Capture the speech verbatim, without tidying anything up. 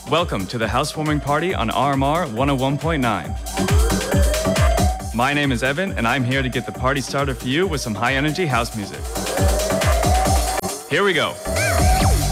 Welcome to the housewarming party on R M R one oh one point nine. My name is Evan, and I'm here to get the party started for you with some high-energy house music. Here we go.